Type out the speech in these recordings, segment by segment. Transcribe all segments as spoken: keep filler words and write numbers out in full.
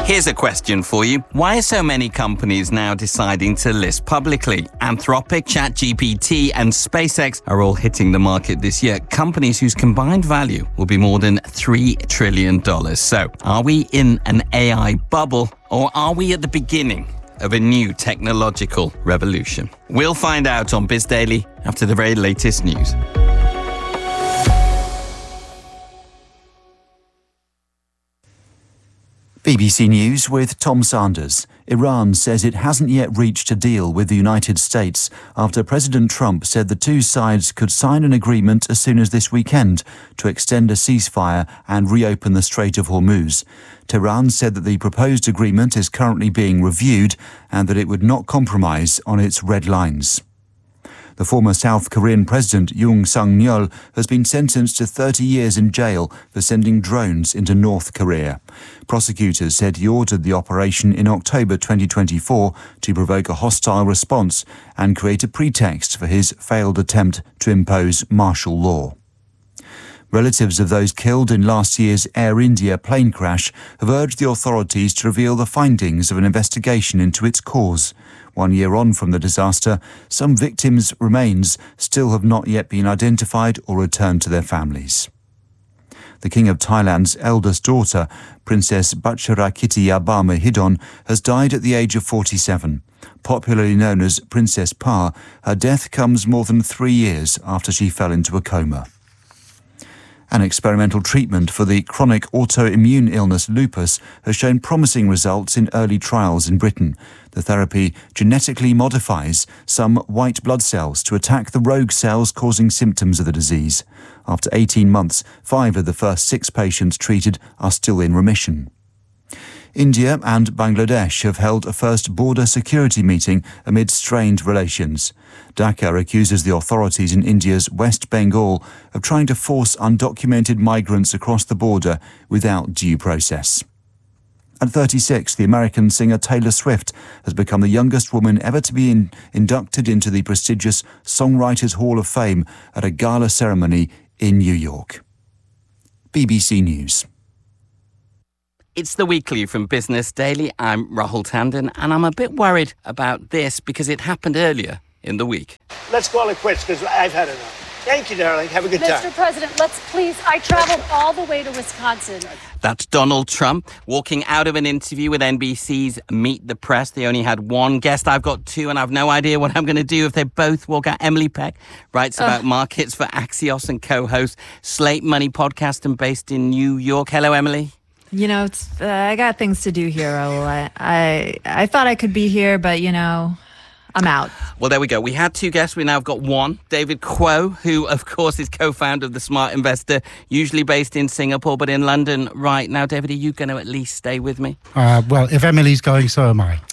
Here's a question for you. Why are so many companies now deciding to list publicly? Anthropic, ChatGPT and SpaceX are all hitting the market this year. Companies whose combined value will be more than three trillion dollars. So, are we in an A I bubble or are we at the beginning of a new technological revolution? We'll find out on Biz Daily after the very latest news. B B C News with Tom Sanders. Iran says it hasn't yet reached a deal with the United States after President Trump said the two sides could sign an agreement as soon as this weekend to extend a ceasefire and reopen the Strait of Hormuz. Tehran said that the proposed agreement is currently being reviewed and that it would not compromise on its red lines. The former South Korean President Yoon Suk-yeol has been sentenced to thirty years in jail for sending drones into North Korea. Prosecutors said he ordered the operation in October twenty twenty-four to provoke a hostile response and create a pretext for his failed attempt to impose martial law. Relatives of those killed in last year's Air India plane crash have urged the authorities to reveal the findings of an investigation into its cause. One year on from the disaster, some victims' remains still have not yet been identified or returned to their families. The King of Thailand's eldest daughter, Princess Bacharakitsiyabarma Mahidol, has died at the age of forty-seven. Popularly known as Princess Pa, her death comes more than three years after she fell into a coma. An experimental treatment for the chronic autoimmune illness lupus has shown promising results in early trials in Britain. The therapy genetically modifies some white blood cells to attack the rogue cells causing symptoms of the disease. After eighteen months, five of the first six patients treated are still in remission. India and Bangladesh have held a first border security meeting amid strained relations. Dhaka accuses the authorities in India's West Bengal of trying to force undocumented migrants across the border without due process. At thirty-six, the American singer Taylor Swift has become the youngest woman ever to be in, inducted into the prestigious Songwriters Hall of Fame at a gala ceremony in New York. B B C News. It's the weekly from Business Daily. I'm Rahul Tandon, and I'm a bit worried about this because it happened earlier in the week. Let's call it quits because I've had enough. Thank you, darling. Have a good time. Mister President, let's please, I traveled all the way to Wisconsin. That's Donald Trump walking out of an interview with N B C's Meet the Press. They only had one guest. I've got two, and I've no idea what I'm going to do if they both walk out. Emily Peck writes about uh. markets for Axios and co-hosts Slate Money podcast and based in New York. Hello, Emily. You know, it's, uh, I got things to do here, Raul. I, I I thought I could be here, but, you know, I'm out. Well, there we go. We had two guests. We now have got one. David Kuo, who, of course, is co-founder of The Smart Investor, usually based in Singapore, but in London right now. David, are you going to at least stay with me? Uh, well, if Emily's going, so am I.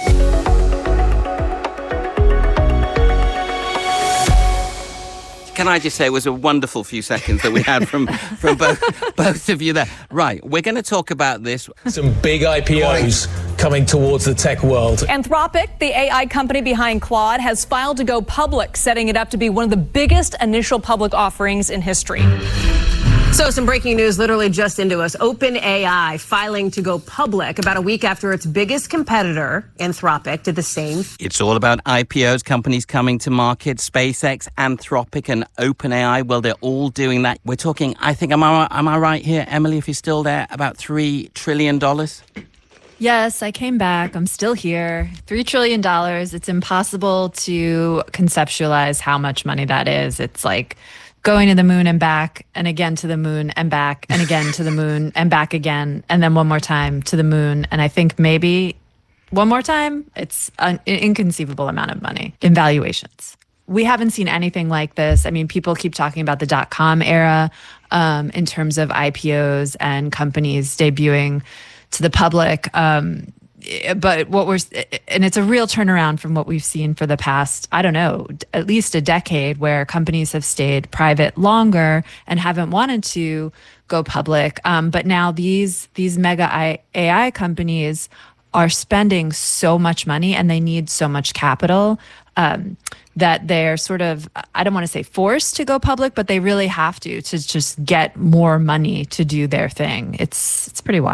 Can I just say it was a wonderful few seconds that we had from, from both both of you there. Right, we're going to talk about this. Some big I P Os coming towards the tech world. Anthropic, the A I company behind Claude, has filed to go public, setting it up to be one of the biggest initial public offerings in history. So some breaking news literally just into us. OpenAI filing to go public about a week after its biggest competitor, Anthropic, did the same. It's all about I P Os, companies coming to market, SpaceX, Anthropic and OpenAI. Well, they're all doing that. We're talking, I think, am I, am I right here, Emily, if you're still there, about three trillion dollars? Yes, I came back. I'm still here. Three trillion dollars. It's impossible to conceptualize how much money that is. It's like going to the moon and back, and again to the moon and back, and again to the moon and back again, and then one more time to the moon. And I think maybe one more time. It's an inconceivable amount of money in valuations. We haven't seen anything like this. I mean, people keep talking about the dot-com era um, in terms of I P Os and companies debuting to the public. Um, but what we're, and it's a real turnaround from what we've seen for the past, I don't know, at least a decade, where companies have stayed private longer and haven't wanted to go public. Um, but now these these mega A I companies are spending so much money and they need so much capital um, that they're sort of, I don't want to say forced to go public, but they really have to, to just get more money to do their thing. It's it's pretty wild.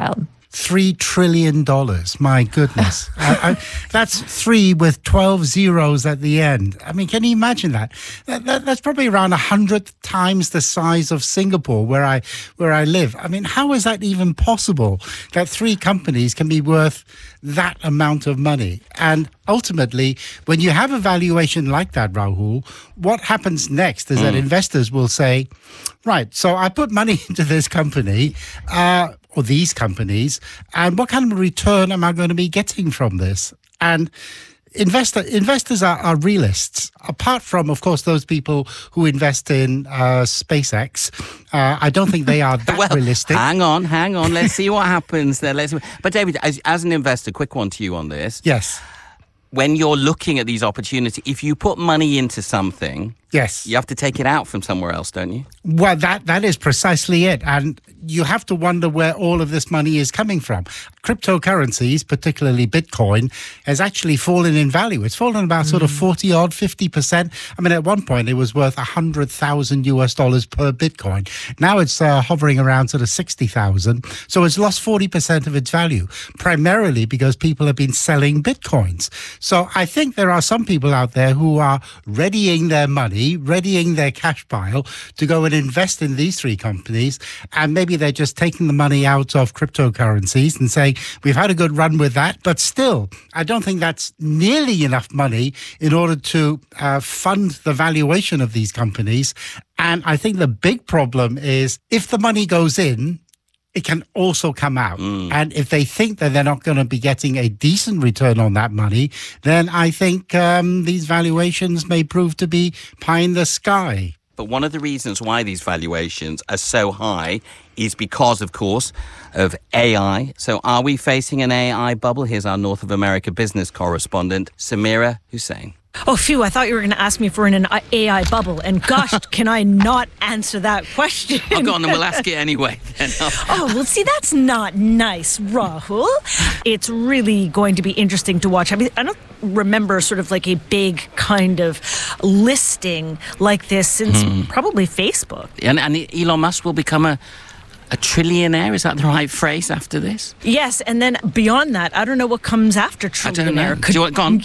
Three trillion dollars. My goodness. I, I, that's three with twelve zeros at the end. I mean, can you imagine that? that, that that's probably around a hundred times the size of Singapore, where I where I live. I mean, how is that even possible that three companies can be worth that amount of money? And ultimately, when you have a valuation like that, Rahul, what happens next is mm. that investors will say, right, so I put money into this company, uh, or these companies, and what kind of return am I going to be getting from this? And investor investors are, are realists. Apart from, of course, those people who invest in uh, SpaceX, uh, I don't think they are that well, realistic. Hang on, hang on. Let's see what happens there. Let's. But David, as, as an investor, quick one to you on this. Yes. When you're looking at these opportunities, if you put money into something, yes, you have to take it out from somewhere else, don't you? Well, that that is precisely it. And you have to wonder where all of this money is coming from. Cryptocurrencies, particularly Bitcoin, has actually fallen in value. It's fallen about mm. sort of forty odd, fifty percent. I mean, at one point it was worth one hundred thousand US dollars per Bitcoin. Now it's uh, hovering around sort of sixty thousand. So it's lost forty percent of its value, primarily because people have been selling Bitcoins. So I think there are some people out there who are readying their money, readying their cash pile to go and invest in these three companies. And maybe they're just taking the money out of cryptocurrencies and saying, we've had a good run with that. But still, I don't think that's nearly enough money in order to uh, fund the valuation of these companies. And I think the big problem is if the money goes in, it can also come out. Mm. And if they think that they're not going to be getting a decent return on that money, then I think um, these valuations may prove to be pie in the sky. But one of the reasons why these valuations are so high is because, of course, of A I. So are we facing an A I bubble? Here's our North of America business correspondent, Samira Hussain. Oh, phew, I thought you were going to ask me for an A I bubble. And gosh, can I not answer that question? Oh, go on, and we'll ask it anyway. Then. Oh, well, see, that's not nice, Rahul. It's really going to be interesting to watch. I mean, I don't remember sort of like a big kind of listing like this since mm. probably Facebook. And, and Elon Musk will become a... A trillionaire? Is that the right phrase after this? Yes, and then beyond that, I don't know what comes after trillionaire. I don't know. Could, Do you want, go on.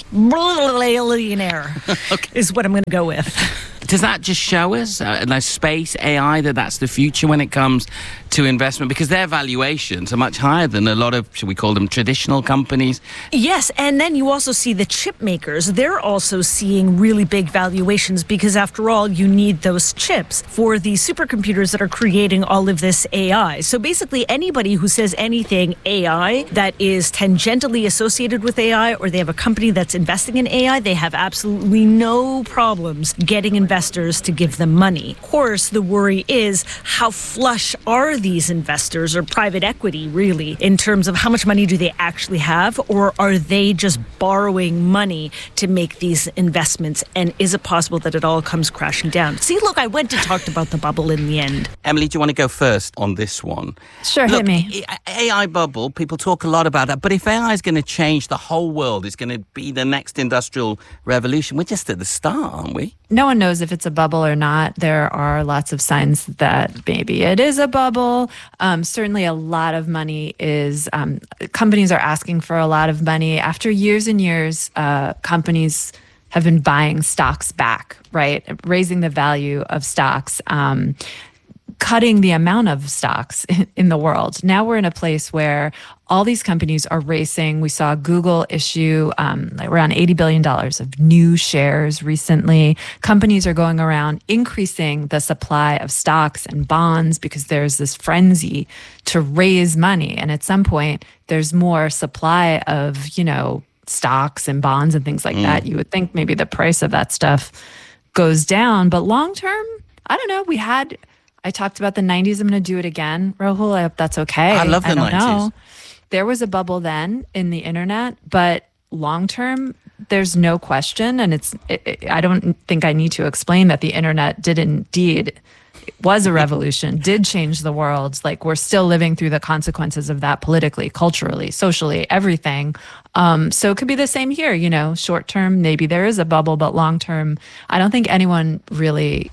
Billionaire okay. is what I'm going to go with. Does that just show us, uh, like space, A I, that that's the future when it comes to investment? Because their valuations are much higher than a lot of, should we call them, traditional companies? Yes, and then you also see the chip makers. They're also seeing really big valuations because, after all, you need those chips for the supercomputers that are creating all of this A I. So basically, anybody who says anything A I that is tangentially associated with A I, or they have a company that's investing in A I, they have absolutely no problems getting investors to give them money. Of course, the worry is how flush are these investors, or private equity really, in terms of how much money do they actually have, or are they just borrowing money to make these investments? And is it possible that it all comes crashing down? See, look, I went and talked about the bubble in the end. Emily, do you want to go first on this one? Sure, look, hit me. A I bubble, people talk a lot about that, but if A I is going to change the whole world, it's going to be the next industrial revolution, we're just at the start, aren't we? No one knows if it's a bubble or not. There are lots of signs that maybe it is a bubble. Um, certainly a lot of money is, um, companies are asking for a lot of money. After years and years, uh, companies have been buying stocks back, right? Raising the value of stocks, um, cutting the amount of stocks in the world. Now we're in a place where all these companies are racing. We saw Google issue um, like around eighty billion dollars of new shares recently. Companies are going around increasing the supply of stocks and bonds because there's this frenzy to raise money. And at some point, there's more supply of, you know, stocks and bonds and things like mm. that. You would think maybe the price of that stuff goes down. But long term, I don't know. We had... I talked about the nineties. I'm going to do it again, Rahul. I hope that's okay. I love the I don't nineties. Know. There was a bubble then in the internet, but long term, there's no question. And it's, it, it, I don't think I need to explain that the internet did indeed, it was a revolution, did change the world. Like, we're still living through the consequences of that politically, culturally, socially, everything. Um, so it could be the same here, you know, short term, maybe there is a bubble, but long term, I don't think anyone really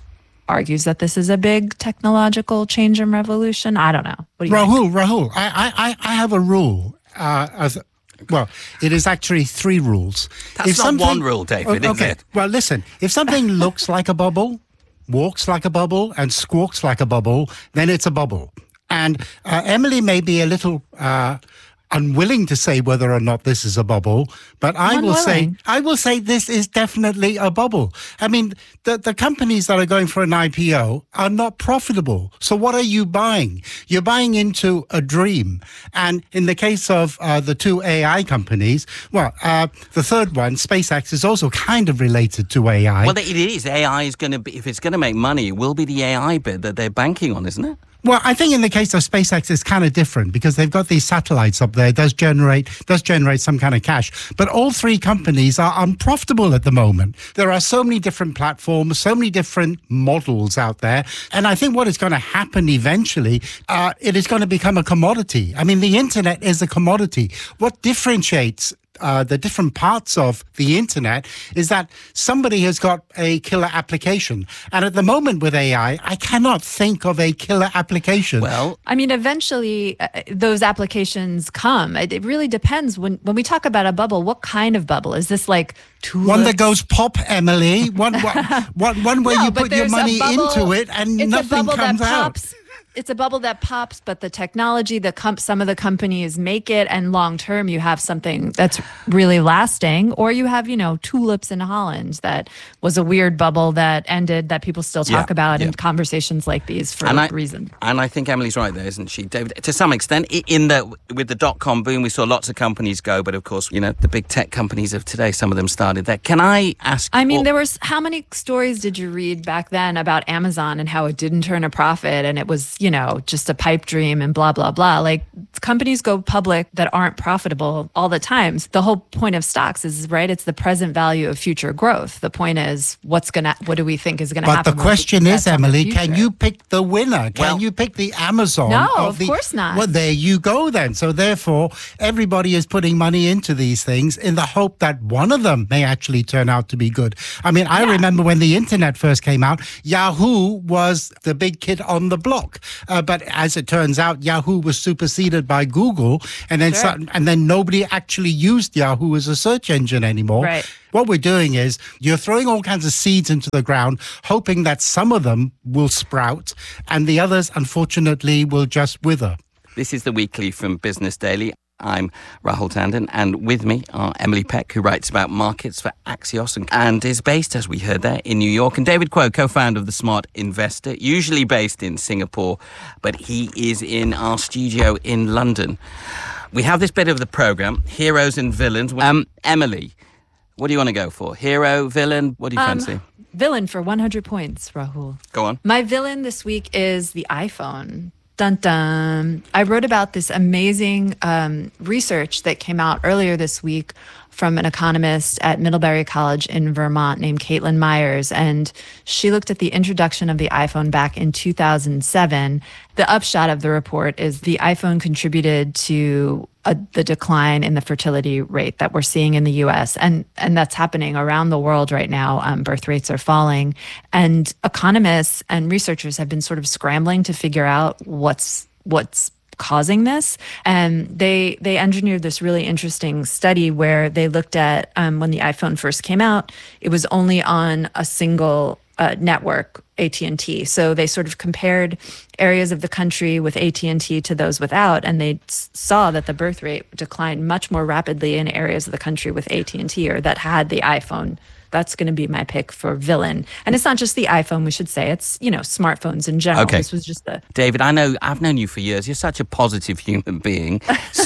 argues that this is a big technological change and revolution. I don't know. What do you Rahul, think? Rahul, I, I, I have a rule. Uh, as, well, it is actually three rules. That's if not one rule, David, okay, is it? Well, listen, if something looks like a bubble, walks like a bubble, and squawks like a bubble, then it's a bubble. And uh, Emily may be a little uh, unwilling to say whether or not this is a bubble, but I will say I will say this is definitely a bubble. I mean, the, the companies that are going for an I P O are not profitable. So what are you buying? You're buying into a dream. And in the case of uh, the two A I companies, well, uh, the third one, SpaceX, is also kind of related to A I. Well, it is. A I is going to be, if it's going to make money, it will be the A I bit that they're banking on, isn't it? Well, I think in the case of SpaceX, it's kind of different because they've got these satellites up there. It does generate, does generate some kind of cash. But all three companies are unprofitable at the moment. There are so many different platforms, so many different models out there. And I think what is going to happen eventually, uh, it is going to become a commodity. I mean, the internet is a commodity. What differentiates Uh, the different parts of the internet is that somebody has got a killer application. And at the moment with A I, I cannot think of a killer application. Well, I mean, eventually uh, those applications come. It, it really depends. When when we talk about a bubble, what kind of bubble? Is this like tulips? One that goes pop, Emily. One, one, one, one where No, you but put your there's a money bubble- into it and it's nothing a bubble comes that out. pops. It's a bubble that pops, but the technology, the com- some of the companies make it, and long term, you have something that's really lasting. Or you have, you know, tulips in Holland that was a weird bubble that ended that people still talk Yeah, about yeah. in conversations like these for and a I, reason. And I think Emily's right there, isn't she, David? To some extent, i- in the with the dot-com boom, we saw lots of companies go, but of course, you know, the big tech companies of today, some of them started there. Can I ask? I mean, or- there was how many stories did you read back then about Amazon and how it didn't turn a profit and it was, you know, just a pipe dream and blah, blah, blah. Like companies go public that aren't profitable all the time. The whole point of stocks is, right, it's the present value of future growth. The point is, what's going to, what do we think is going to But happen? the when we question is, invest on the Emily, can future? you pick the winner? Can Well- you pick the Amazon? No, of, of the, course not. Well, there you go then. So therefore, everybody is putting money into these things in the hope that one of them may actually turn out to be good. I mean, I Yeah. remember when the internet first came out, Yahoo was the big kid on the block. Uh, but as it turns out, Yahoo was superseded by Google, and then Sure. some, and then nobody actually used Yahoo as a search engine anymore. Right. What we're doing is you're throwing all kinds of seeds into the ground, hoping that some of them will sprout and the others, unfortunately, will just wither. This is the weekly from Business Daily. I'm Rahul Tandon, and with me are Emily Peck, who writes about markets for Axios and, and is based, as we heard there, in New York, and David Kuo, co-founder of The Smart Investor, usually based in Singapore, but he is in our studio in London. We have this bit of the programme, Heroes and Villains. Um, Emily, what do you want to go for? Hero, villain? What do you Um, fancy? Villain for one hundred points, Rahul. Go on. My villain this week is the iPhone. Dun dun. I wrote about this amazing um, research that came out earlier this week from an economist at Middlebury College in Vermont named Caitlin Myers. And she looked at the introduction of the iPhone back in two thousand seven. The upshot of the report is the iPhone contributed to a, the decline in the fertility rate that we're seeing in the U S. And, and that's happening around the world right now. Um, birth rates are falling. And economists and researchers have been sort of scrambling to figure out what's what's causing this. And they they engineered this really interesting study where they looked at um, when the iPhone first came out, it was only on a single uh, network, A T and T. So they sort of compared areas of the country with A T and T to those without, and they s- saw that the birth rate declined much more rapidly in areas of the country with A T and T or that had the iPhone. That's going to be my pick for villain. And it's not just the iPhone, we should say. It's, you know, smartphones in general. Okay. This was just the... David, I know, I've known you for years. You're such a positive human being.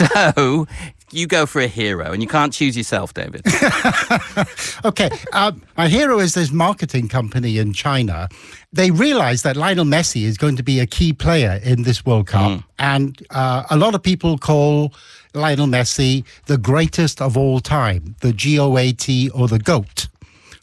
So you go for a hero, and you can't choose yourself, David. Okay, uh, my hero is this marketing company in China. They realize that Lionel Messi is going to be a key player in this World Cup. Mm. And uh, a lot of people call Lionel Messi the greatest of all time, the G O A T or the GOAT.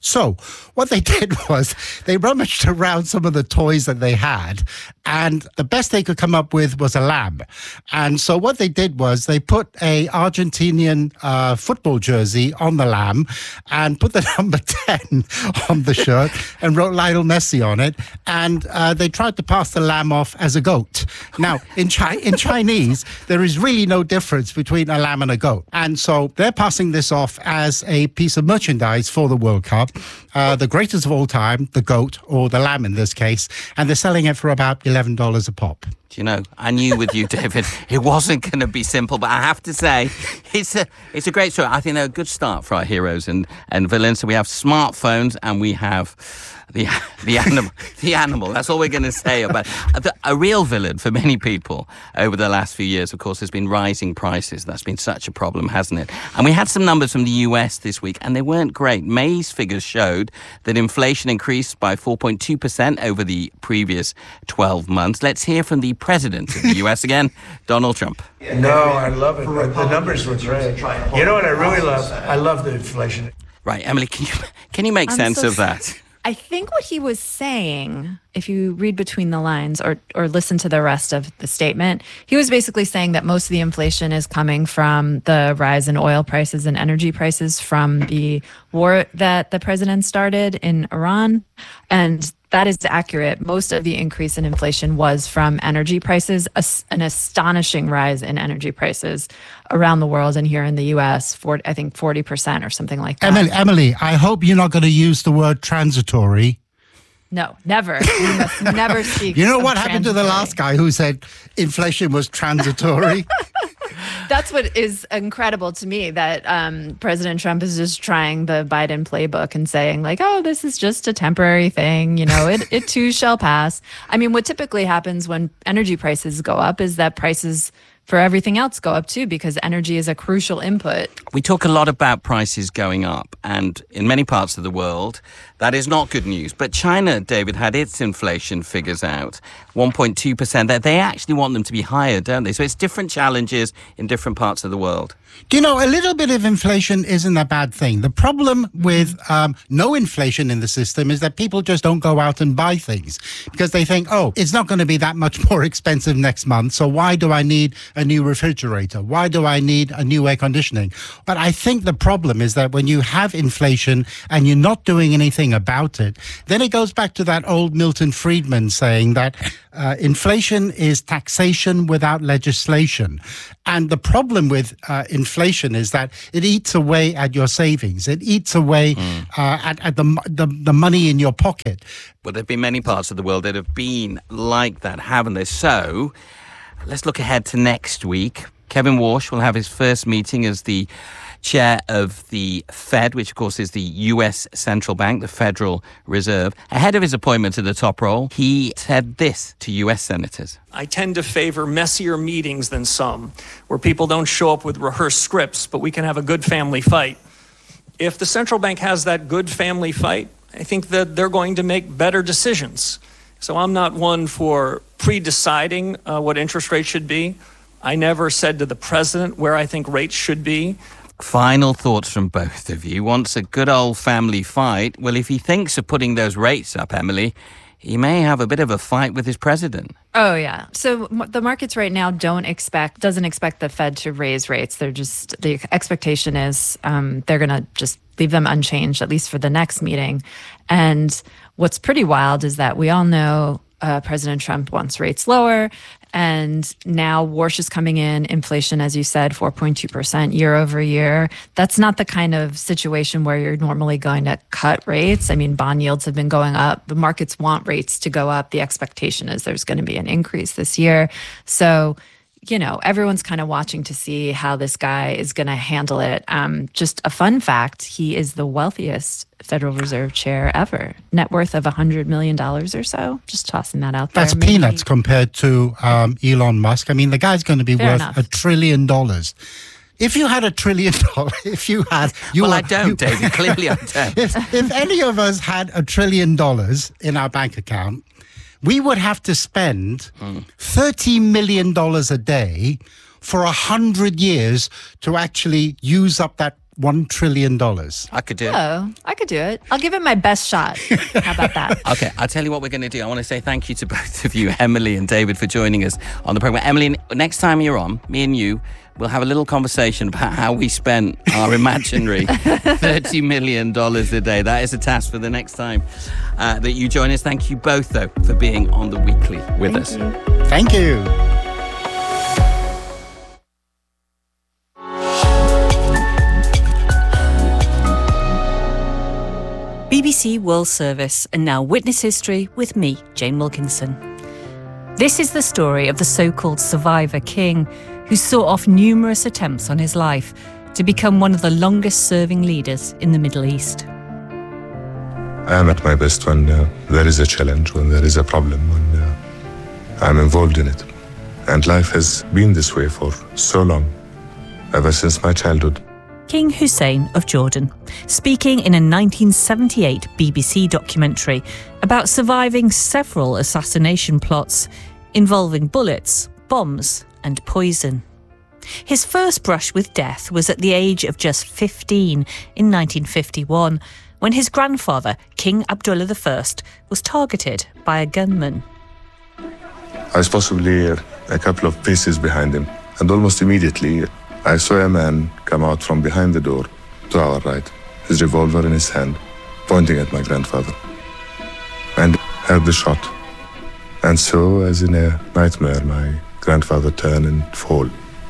So what they did was they rummaged around some of the toys that they had, and the best they could come up with was a lamb. And so what they did was they put a Argentinian uh, football jersey on the lamb and put the number ten on the shirt and wrote Lionel Messi on it. And uh, they tried to pass the lamb off as a goat. Now, in, Chi- in Chinese, there is really no difference between a lamb and a goat. And so they're passing this off as a piece of merchandise for the World Cup, uh, the greatest of all time, the goat, or the lamb in this case. And they're selling it for about eleven dollars a pop. Do you know, I knew with you, David, it wasn't going to be simple, but I have to say, it's a it's a great story. I think they're a good start for our heroes and, and villains. So we have smartphones and we have the the animal. The animal. That's all we're going to say about it. A real villain for many people over the last few years, of course, has been rising prices. That's been such a problem, hasn't it? And we had some numbers from the U S this week, and they weren't great. May's figures showed that inflation increased by four point two percent over the previous twelve months. Let's hear from the president of the U S again, Donald Trump. No, I love it. The numbers were great. You know what I really love? I love the inflation. Right, Emily, can you can you make I'm sense so of that? I think what he was saying, if you read between the lines or or listen to the rest of the statement, he was basically saying that most of the inflation is coming from the rise in oil prices and energy prices from the war that the president started in Iran. And that is accurate. Most of the increase in inflation was from energy prices, an astonishing rise in energy prices around the world and here in the U S, for, I think forty percent or something like that. Emily, Emily, I hope you're not going to use the word transitory. No, never. We must never speak. You know what happened transitory. to the last guy who said inflation was transitory? That's what is incredible to me, that um, President Trump is just trying the Biden playbook and saying like, oh, this is just a temporary thing. You know, it, it too shall pass. I mean, what typically happens when energy prices go up is that prices for everything else go up too, because energy is a crucial input. We talk a lot about prices going up, and in many parts of the world, that is not good news. But China, David, had its inflation figures out, one point two percent. They actually want them to be higher, don't they? So it's different challenges in different parts of the world. Do you know, a little bit of inflation isn't a bad thing. The problem with um, no inflation in the system is that people just don't go out and buy things because they think, oh, it's not going to be that much more expensive next month, so why do I need a new refrigerator? Why do I need a new air conditioning? But I think the problem is that when you have inflation and you're not doing anything about it, then it goes back to that old Milton Friedman saying that uh, inflation is taxation without legislation. And the problem with uh, inflation is that it eats away at your savings. It eats away mm. uh, at, at the, the the money in your pocket. Well, there have been many parts of the world that have been like that, haven't there? So let's look ahead to next week. Kevin Warsh will have his first meeting as the chair of the Fed, which of course is the U S Central Bank, the Federal Reserve. Ahead of his appointment to the top role, he said this to U S senators. I tend to favor messier meetings than some, where people don't show up with rehearsed scripts, but we can have a good family fight. If the central bank has that good family fight, I think that they're going to make better decisions. So I'm not one for pre-deciding uh, what interest rates should be. I never said to the president where I think rates should be. Final thoughts from both of you. Wants a good old family fight. Well, if he thinks of putting those rates up, Emily, he may have a bit of a fight with his president. Oh, yeah. So the markets right now don't expect, doesn't expect the Fed to raise rates. They're just, the expectation is um, they're going to just leave them unchanged, at least for the next meeting. And what's pretty wild is that we all know uh, President Trump wants rates lower. And now Warsh is coming in, inflation, as you said, four point two percent year over year. That's not the kind of situation where you're normally going to cut rates. I mean, bond yields have been going up. The markets want rates to go up. The expectation is there's going to be an increase this year. So, you know, everyone's kind of watching to see how this guy is going to handle it. Um, just a fun fact, he is the wealthiest Federal Reserve chair ever. Net worth of one hundred million dollars or so. Just tossing that out there. That's Maybe. peanuts compared to um, Elon Musk. I mean, the guy's going to be Fair worth enough. a trillion dollars. If you had a trillion dollars, if you had... You well, were, I don't, you, David. Clearly I don't. If, if any of us had a trillion dollars in our bank account, we would have to spend mm. thirty million dollars a day for one hundred years to actually use up that one trillion dollars. I could do it. Oh, I could do it. I'll give it my best shot. How about that? Okay, I'll tell you what we're going to do. I want to say thank you to both of you, Emily and David, for joining us on the programme. Emily, next time you're on, me and you, we'll have a little conversation about how we spent our imaginary thirty million dollars a day. That is a task for the next time uh, that you join us. Thank you both, though, for being on The Weekly with Thank us. you. Thank you. B B C World Service, and now Witness History with me, Jane Wilkinson. This is the story of the so-called survivor king, who saw off numerous attempts on his life to become one of the longest-serving leaders in the Middle East. I am at my best when uh, there is a challenge, when there is a problem, when uh, I'm involved in it. And life has been this way for so long, ever since my childhood. King Hussein of Jordan, speaking in a nineteen seventy-eight B B C documentary about surviving several assassination plots involving bullets, bombs, and poison. His first brush with death was at the age of just fifteen in nineteen fifty-one, when his grandfather, King Abdullah the First, was targeted by a gunman. I was possibly uh, a couple of paces behind him, and almost immediately I saw a man come out from behind the door to our right, his revolver in his hand, pointing at my grandfather, and heard the shot. And so, as in a nightmare, my grandfather turned and fall.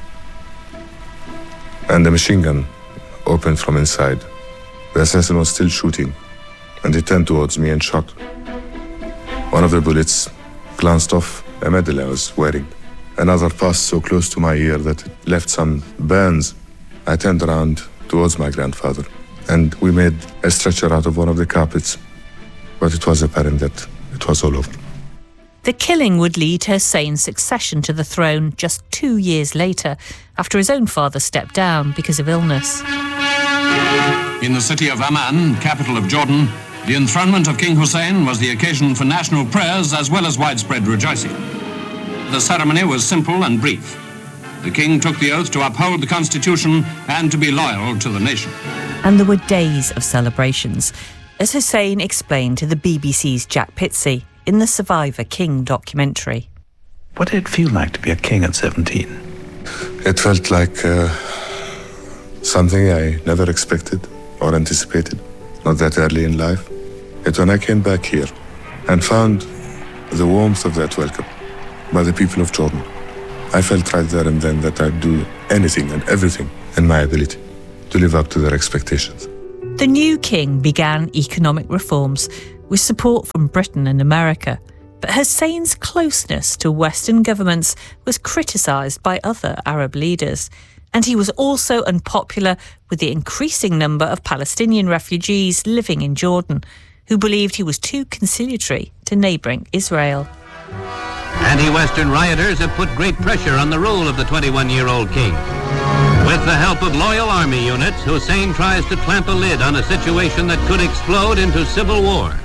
And the machine gun opened from inside. The assassin was still shooting, and he turned towards me and shot. One of the bullets glanced off a medal I was wearing. Another passed so close to my ear that it left some burns. I turned around towards my grandfather, and we made a stretcher out of one of the carpets. But it was apparent that it was all over. The killing would lead to Hussein's succession to the throne just two years later, after his own father stepped down because of illness. In the city of Amman, capital of Jordan, the enthronement of King Hussein was the occasion for national prayers as well as widespread rejoicing. The ceremony was simple and brief. The king took the oath to uphold the constitution and to be loyal to the nation. And there were days of celebrations, as Hussein explained to the B B C's Jack Pitsey in the Survivor King documentary. What did it feel like to be a king at seventeen? It felt like uh, something I never expected or anticipated, not that early in life. Yet when I came back here and found the warmth of that welcome by the people of Jordan, I felt right there and then that I'd do anything and everything in my ability to live up to their expectations. The new king began economic reforms with support from Britain and America, but Hussein's closeness to Western governments was criticised by other Arab leaders, and he was also unpopular with the increasing number of Palestinian refugees living in Jordan, who believed he was too conciliatory to neighbouring Israel. Anti-Western rioters have put great pressure on the rule of the twenty-one-year-old king. With the help of loyal army units, Hussein tries to clamp a lid on a situation that could explode into civil war.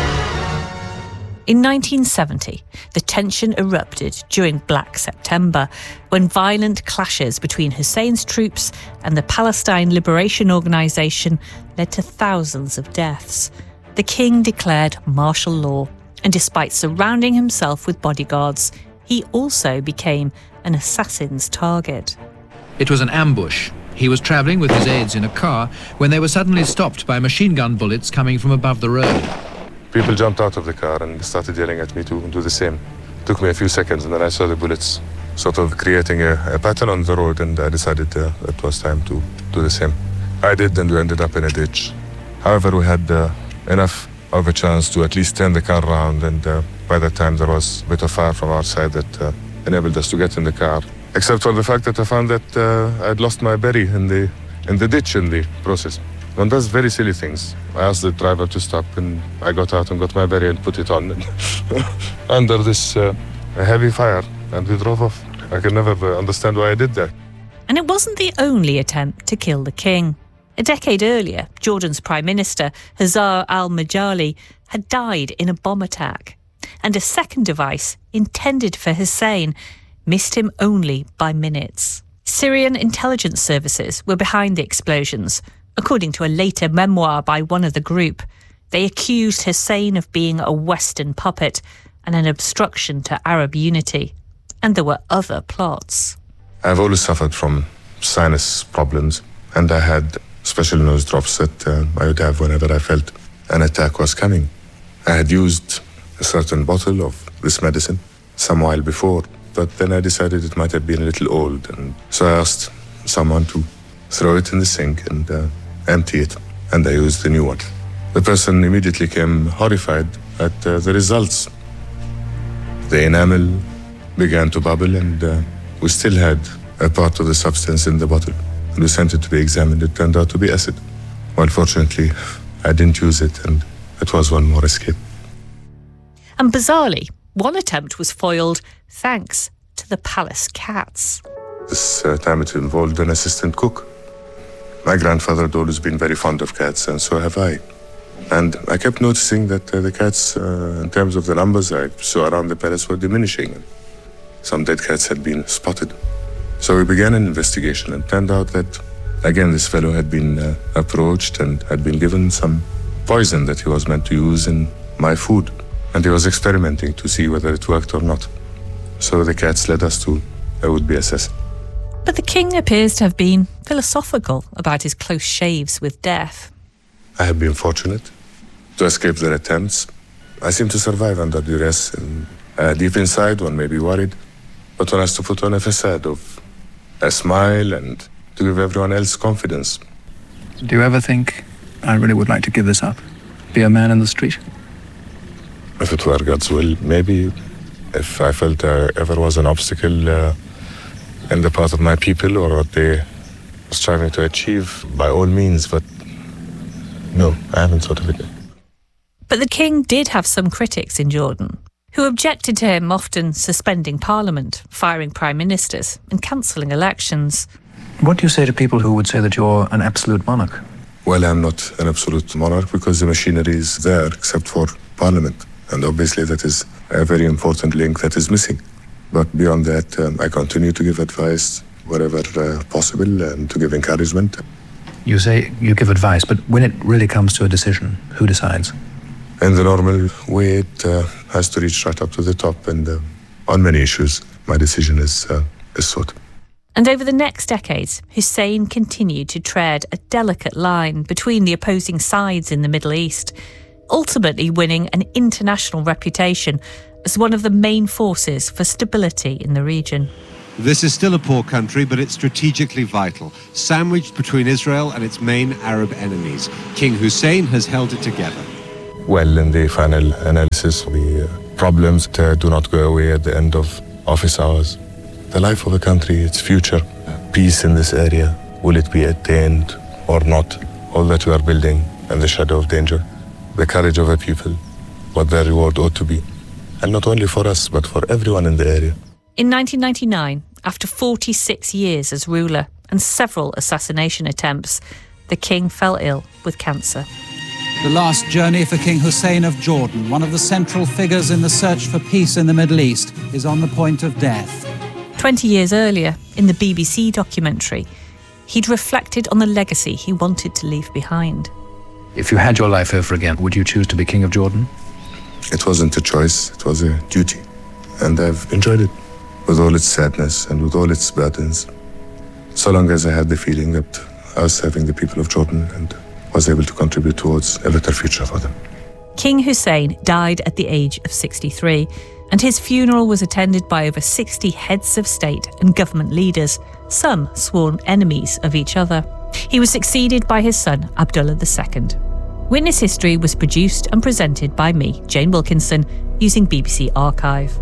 In nineteen seventy, the tension erupted during Black September, when violent clashes between Hussein's troops and the Palestine Liberation Organization led to thousands of deaths. The king declared martial law, and despite surrounding himself with bodyguards, he also became an assassin's target. It was an ambush. He was travelling with his aides in a car when they were suddenly stopped by machine gun bullets coming from above the road. People jumped out of the car and started yelling at me to do the same. It took me a few seconds, and then I saw the bullets sort of creating a, a pattern on the road, and I decided uh, it was time to do the same. I did, and we ended up in a ditch. However, we had uh, enough of a chance to at least turn the car around, and uh, by that time there was a bit of fire from our side that uh, enabled us to get in the car. Except for the fact that I found that uh, I'd lost my berry in the in the ditch in the process. One does very silly things. I asked the driver to stop, and I got out and got my berry and put it on under this uh, heavy fire, and we drove off. I can never uh, understand why I did that. And it wasn't the only attempt to kill the king. A decade earlier, Jordan's Prime Minister, Hazar al-Majali, had died in a bomb attack. And a second device, intended for Hussein, missed him only by minutes. Syrian intelligence services were behind the explosions, according to a later memoir by one of the group. They accused Hussein of being a Western puppet and an obstruction to Arab unity. And there were other plots. I've always suffered from sinus problems, and I had special nose drops that uh, I would have whenever I felt an attack was coming. I had used a certain bottle of this medicine some while before, but then I decided it might have been a little old, and so I asked someone to throw it in the sink and uh, empty it, and I used the new one. The person immediately came horrified at uh, the results. The enamel began to bubble, and uh, we still had a part of the substance in the bottle. And we sent it to be examined. It turned out to be acid. Well, fortunately, I didn't use it, and it was one more escape. And bizarrely, one attempt was foiled thanks to the palace cats. This uh, time it involved an assistant cook. My grandfather had always been very fond of cats, and so have I. And I kept noticing that uh, the cats, uh, in terms of the numbers I saw around the palace, were diminishing. Some dead cats had been spotted. So we began an investigation, and turned out that, again, this fellow had been uh, approached and had been given some poison that he was meant to use in my food. And he was experimenting to see whether it worked or not. So the cats led us to a would-be assassin. But the king appears to have been philosophical about his close shaves with death. I have been fortunate to escape their attempts. I seem to survive under duress, and uh, deep inside one may be worried, but one has to put on a facade of a smile and to give everyone else confidence. Do you ever think, I really would like to give this up? Be a man in the street? If it were God's will, maybe. If I felt there ever was an obstacle uh, in the path of my people or what they were striving to achieve, by all means, but no, I haven't thought of it. But the king did have some critics in Jordan who objected to him often suspending parliament, firing prime ministers and cancelling elections. What do you say to people who would say that you're an absolute monarch? Well, I'm not an absolute monarch because the machinery is there except for parliament. And obviously that is a very important link that is missing. But beyond that, um, I continue to give advice wherever uh, possible and to give encouragement. You say you give advice, but when it really comes to a decision, who decides? In the normal way, it uh, has to reach right up to the top. And uh, on many issues, my decision is, uh, is sought. And over the next decades, Hussein continued to tread a delicate line between the opposing sides in the Middle East, ultimately winning an international reputation as one of the main forces for stability in the region. This is still a poor country, but it's strategically vital, sandwiched between Israel and its main Arab enemies. King Hussein has held it together. Well, in the final analysis, the uh, problems uh, do not go away at the end of office hours. The life of a country, its future, peace in this area, will it be attained or not? All that we are building in the shadow of danger. The courage of a people, what their reward ought to be. And not only for us, but for everyone in the area. In nineteen ninety-nine, after forty-six years as ruler and several assassination attempts, the king fell ill with cancer. The last journey for King Hussein of Jordan, one of the central figures in the search for peace in the Middle East, is on the point of death. Twenty years earlier, in the B B C documentary, he'd reflected on the legacy he wanted to leave behind. If you had your life over again, would you choose to be King of Jordan? It wasn't a choice, it was a duty. And I've enjoyed it, with all its sadness and with all its burdens. So long as I had the feeling that I was serving the people of Jordan and was able to contribute towards a better future for them. King Hussein died at the age of sixty-three, and his funeral was attended by over sixty heads of state and government leaders, some sworn enemies of each other. He was succeeded by his son, Abdullah the Second. Witness History was produced and presented by me, Jane Wilkinson, using B B C Archive.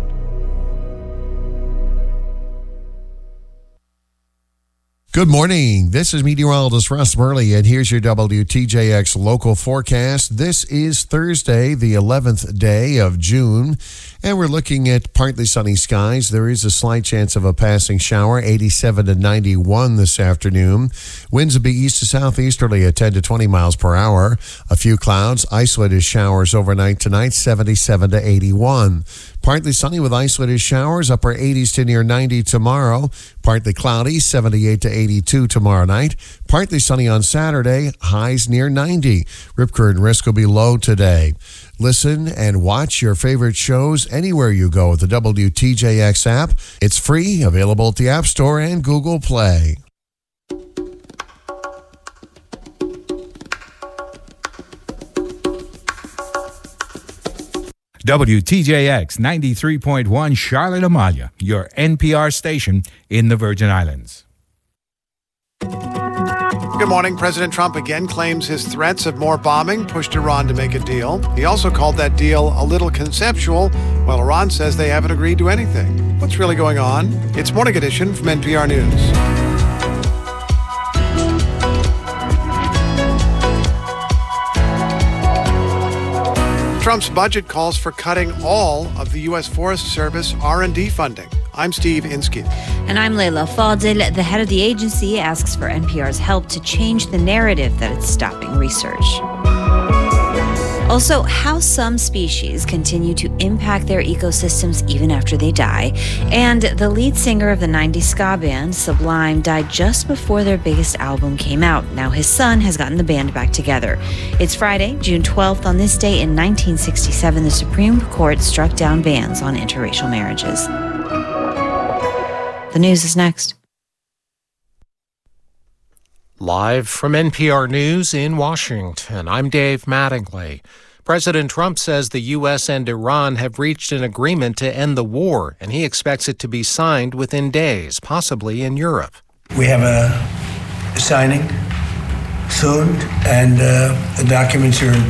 Good morning. This is meteorologist Russ Murley, and here's your W T J X local forecast. This is Thursday, the eleventh day of June, and we're looking at partly sunny skies. There is a slight chance of a passing shower, eighty-seven to ninety-one this afternoon. Winds will be east to southeasterly at ten to twenty miles per hour. A few clouds, isolated showers overnight tonight, seventy-seven to eighty-one. Partly sunny with isolated showers, upper eighties to near ninety tomorrow. Partly cloudy, seventy-eight to eighty-two tomorrow night. Partly sunny on Saturday, highs near ninety. Rip current risk will be low today. Listen and watch your favorite shows anywhere you go with the W T J X app. It's free, available at the App Store and Google Play. W T J X ninety-three point one Charlotte Amalia, your N P R station in the Virgin Islands. Good morning. President Trump again claims his threats of more bombing pushed Iran to make a deal. He also called that deal a little conceptual, while Iran says they haven't agreed to anything. What's really going on? It's Morning Edition from N P R News. Trump's budget calls for cutting all of the U S Forest Service R and D funding. I'm Steve Inskeep. And I'm Leila Fadil. The head of the agency asks for N P R's help to change the narrative that it's stopping research. Also, how some species continue to impact their ecosystems even after they die. And the lead singer of the nineties ska band, Sublime, died just before their biggest album came out. Now his son has gotten the band back together. It's Friday, June twelfth. On this day in nineteen sixty-seven, the Supreme Court struck down bans on interracial marriages. The news is next. Live from N P R News in Washington, I'm Dave Mattingly. President Trump says the U S and Iran have reached an agreement to end the war, and he expects it to be signed within days, possibly in Europe. We have a signing soon, and uh, the documents are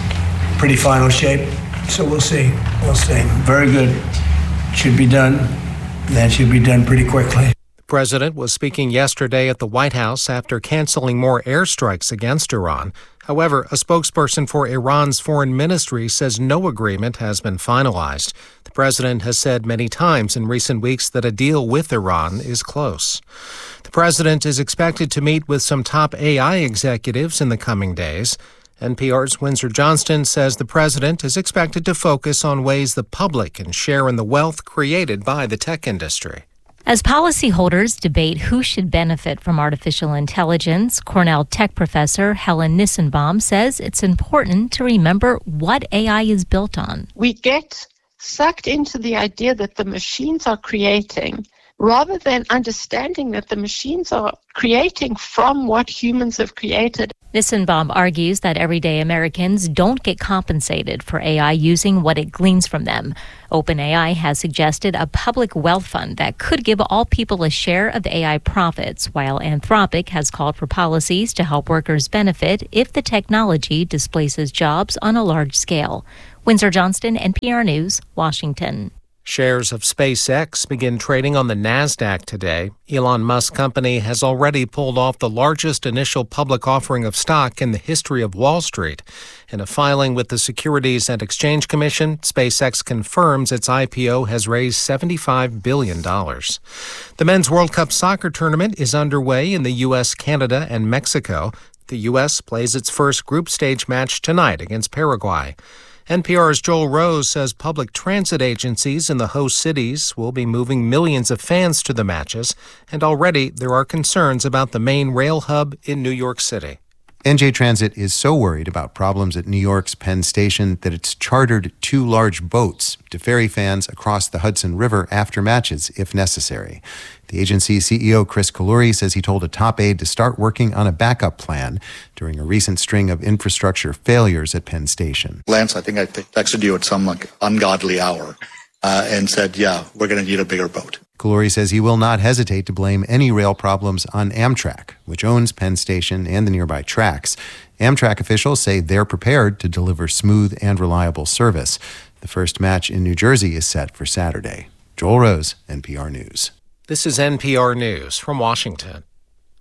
in pretty final shape, so we'll see. We'll see. Very good. Should be done. That should be done pretty quickly. The president was speaking yesterday at the White House after canceling more airstrikes against Iran. However, a spokesperson for Iran's foreign ministry says no agreement has been finalized. The president has said many times in recent weeks that a deal with Iran is close. The president is expected to meet with some top A I executives in the coming days. N P R's Windsor Johnston says the president is expected to focus on ways the public can share in the wealth created by the tech industry. As policyholders debate who should benefit from artificial intelligence, Cornell tech professor Helen Nissenbaum says it's important to remember what A I is built on. We get sucked into the idea that the machines are creating, rather than understanding that the machines are creating from what humans have created. Nissenbaum argues that everyday Americans don't get compensated for A I using what it gleans from them. OpenAI has suggested a public wealth fund that could give all people a share of A I profits, while Anthropic has called for policies to help workers benefit if the technology displaces jobs on a large scale. Windsor Johnston, N P R News, Washington. Shares of SpaceX begin trading on the NASDAQ today. Elon Musk's company has already pulled off the largest initial public offering of stock in the history of Wall Street. In a filing with the Securities and Exchange Commission, SpaceX confirms its I P O has raised seventy-five billion dollars. The Men's World Cup soccer tournament is underway in the U S, Canada, and Mexico. The U S plays its first group stage match tonight against Paraguay. N P R's Joel Rose says public transit agencies in the host cities will be moving millions of fans to the matches, and already there are concerns about the main rail hub in New York City. N J Transit is so worried about problems at New York's Penn Station that it's chartered two large boats to ferry fans across the Hudson River after matches, if necessary. The agency's C E O, Chris Kaluri, says he told a top aide to start working on a backup plan during a recent string of infrastructure failures at Penn Station. Lance, I think I texted you at some like ungodly hour uh, and said, yeah, we're going to need a bigger boat. Kaluri says he will not hesitate to blame any rail problems on Amtrak, which owns Penn Station and the nearby tracks. Amtrak officials say they're prepared to deliver smooth and reliable service. The first match in New Jersey is set for Saturday. Joel Rose, N P R News. This is N P R News from Washington.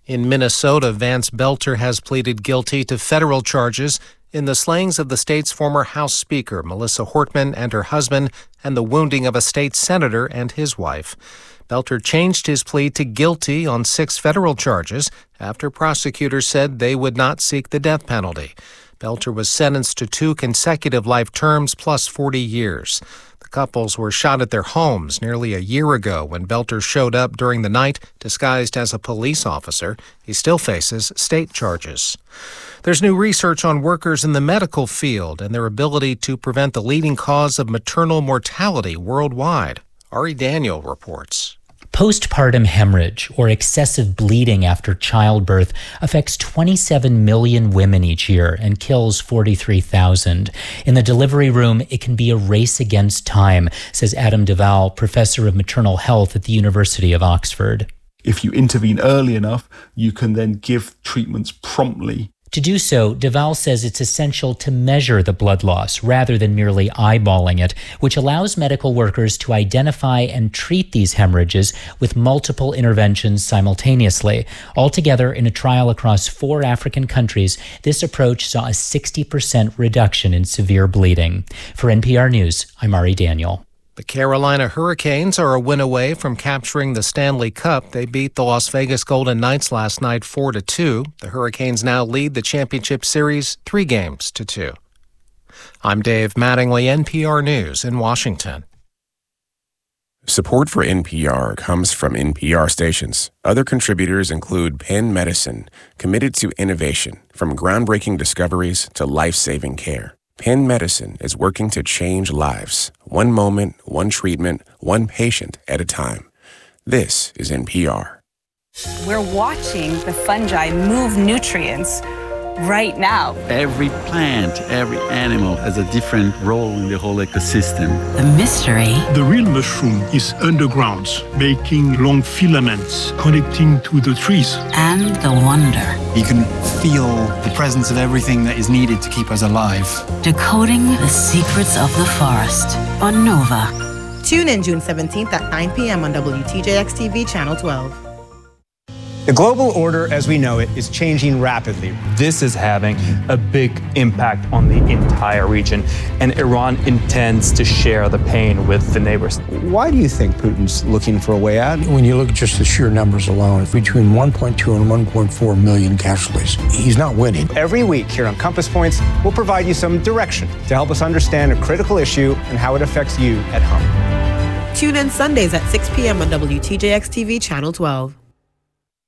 In Minnesota, Vance Belter has pleaded guilty to federal charges in the slayings of the state's former House Speaker, Melissa Hortman, and her husband, and the wounding of a state senator and his wife. Belter changed his plea to guilty on six federal charges after prosecutors said they would not seek the death penalty. Belter was sentenced to two consecutive life terms plus forty years. The couples were shot at their homes nearly a year ago when Belter showed up during the night disguised as a police officer. He still faces state charges. There's new research on workers in the medical field and their ability to prevent the leading cause of maternal mortality worldwide. Ari Daniel reports. Postpartum hemorrhage, or excessive bleeding after childbirth, affects twenty-seven million women each year and kills forty-three thousand. In the delivery room, it can be a race against time, says Adam Duval, professor of maternal health at the University of Oxford. If you intervene early enough, you can then give treatments promptly. To do so, Duval says it's essential to measure the blood loss rather than merely eyeballing it, which allows medical workers to identify and treat these hemorrhages with multiple interventions simultaneously. Altogether, in a trial across four African countries, this approach saw a sixty percent reduction in severe bleeding. For N P R News, I'm Ari Daniel. The Carolina Hurricanes are a win away from capturing the Stanley Cup. They beat the Las Vegas Golden Knights last night four to two. The Hurricanes now lead the championship series three games to two. I'm Dave Mattingly, N P R News in Washington. Support for N P R comes from N P R stations. Other contributors include Penn Medicine, committed to innovation, from groundbreaking discoveries to life-saving care. Penn Medicine is working to change lives, one moment, one treatment, one patient at a time. This is N P R. We're watching the fungi move nutrients right now. Every plant, every animal has a different role in the whole ecosystem. The mystery. The real mushroom is underground, making long filaments connecting to the trees. And the wonder. You can feel the presence of everything that is needed to keep us alive. Decoding the secrets of the forest on Nova. Tune in June seventeenth at nine p.m. on W T J X T V Channel twelve. The global order as we know it is changing rapidly. This is having a big impact on the entire region, and Iran intends to share the pain with the neighbors. Why do you think Putin's looking for a way out? When you look at just the sheer numbers alone, between one point two and one point four million casualties, he's not winning. Every week here on Compass Points, we'll provide you some direction to help us understand a critical issue and how it affects you at home. Tune in Sundays at six p.m. on W T J X T V Channel twelve.